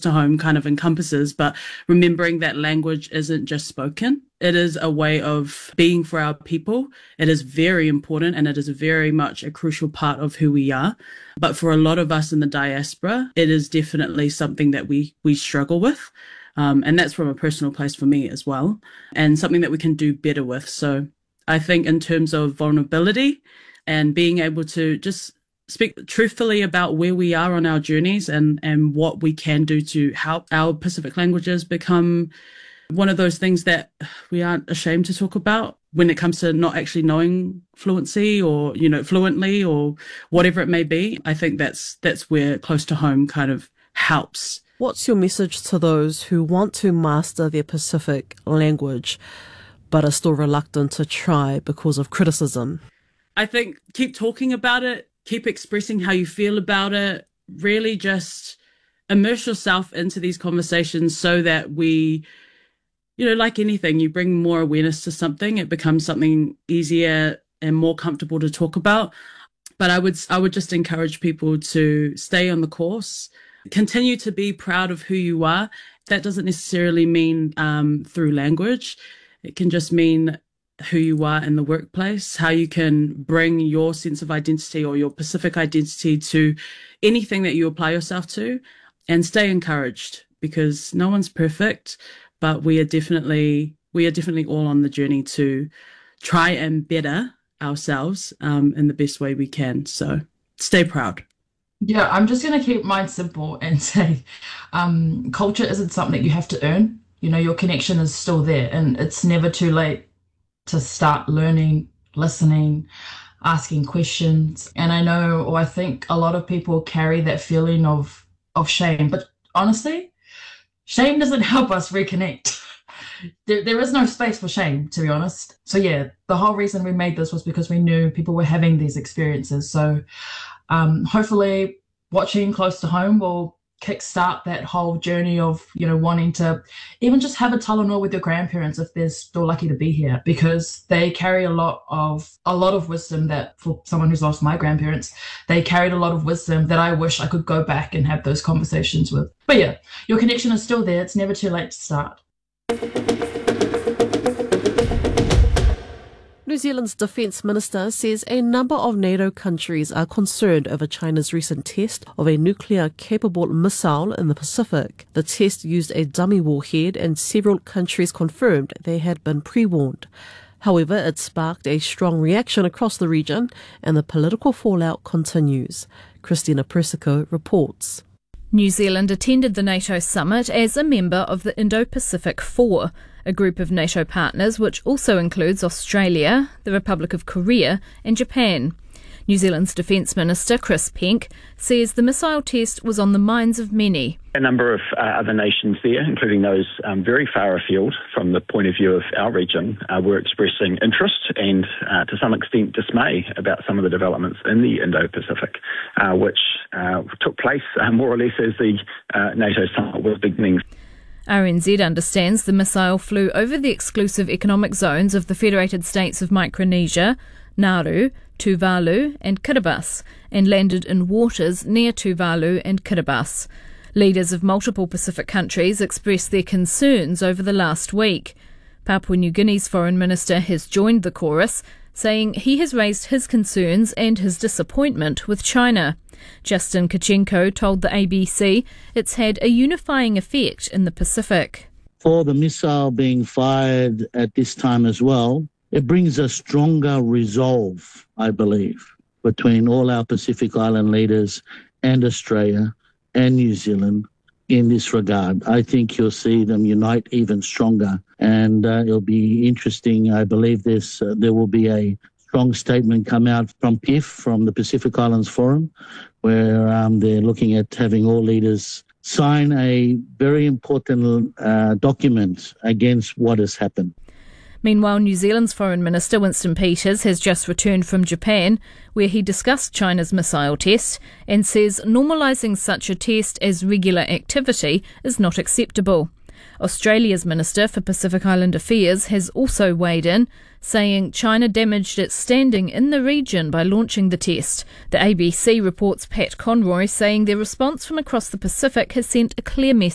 to home kind of encompasses, but remembering that language isn't just spoken. It is a way of being for our people. It is very important and it is very much a crucial part of who we are. But for a lot of us in the diaspora, it is definitely something that we struggle with. And that's from a personal place for me as well, and something that we can do better with. So I think in terms of vulnerability and being able to just speak truthfully about where we are on our journeys and what we can do to help our Pacific languages become one of those things that we aren't ashamed to talk about when it comes to not actually knowing fluency or, fluently or whatever it may be. I think that's where Close to Home kind of helps. What's your message to those who want to master their Pacific language but are still reluctant to try because of criticism? I think keep talking about it, keep expressing how you feel about it, really just immerse yourself into these conversations so that we, like anything, you bring more awareness to something, it becomes something easier and more comfortable to talk about. But I would just encourage people to stay on the course, continue to be proud of who you are. That doesn't necessarily mean through language. It can just mean who you are in the workplace, how you can bring your sense of identity or your Pacific identity to anything that you apply yourself to, and stay encouraged, because no one's perfect, but we are definitely all on the journey to try and better ourselves in the best way we can. So stay proud. Yeah, I'm just going to keep mine simple and say culture isn't something you have to earn. Your connection is still there, and it's never too late to start learning, listening, asking questions. And I think a lot of people carry that feeling of shame. But honestly, shame doesn't help us reconnect. There is no space for shame, to be honest. So yeah, the whole reason we made this was because we knew people were having these experiences. So hopefully watching Close to Home will kickstart that whole journey of, wanting to even just have a talanoa with your grandparents if they're still lucky to be here, because they carry a lot of wisdom that, for someone who's lost my grandparents, they carried a lot of wisdom that I wish I could go back and have those conversations with. But yeah, your connection is still there. It's never too late to start. New Zealand's Defence Minister says a number of NATO countries are concerned over China's recent test of a nuclear-capable missile in the Pacific. The test used a dummy warhead, and several countries confirmed they had been pre-warned. However, it sparked a strong reaction across the region, and the political fallout continues. Christina Persico reports. New Zealand attended the NATO summit as a member of the Indo-Pacific Four, a group of NATO partners which also includes Australia, the Republic of Korea and Japan. New Zealand's Defence Minister Chris Penk says the missile test was on the minds of many. A number of other nations there, including those very far afield from the point of view of our region, were expressing interest and to some extent dismay about some of the developments in the Indo-Pacific, which took place more or less as the NATO summit was beginning. RNZ understands the missile flew over the exclusive economic zones of the Federated States of Micronesia, Nauru, Tuvalu and Kiribati, and landed in waters near Tuvalu and Kiribati. Leaders of multiple Pacific countries expressed their concerns over the last week. Papua New Guinea's foreign minister has joined the chorus, saying he has raised his concerns and his disappointment with China. Justin Kachenko told the ABC it's had a unifying effect in the Pacific. For the missile being fired at this time as well, it brings a stronger resolve, I believe, between all our Pacific Island leaders and Australia and New Zealand in this regard. I think you'll see them unite even stronger, and it'll be interesting. I believe there will be a strong statement come out from PIF, from the Pacific Islands Forum, where they're looking at having all leaders sign a very important document against what has happened. Meanwhile, New Zealand's Foreign Minister Winston Peters has just returned from Japan, where he discussed China's missile test and says normalising such a test as regular activity is not acceptable. Australia's Minister for Pacific Island Affairs has also weighed in, saying China damaged its standing in the region by launching the test. The ABC reports Pat Conroy saying their response from across the Pacific has sent a clear message